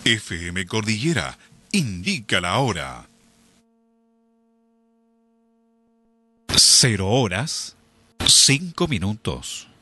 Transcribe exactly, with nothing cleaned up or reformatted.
F M Cordillera indica la hora. Cero horas, cinco minutos.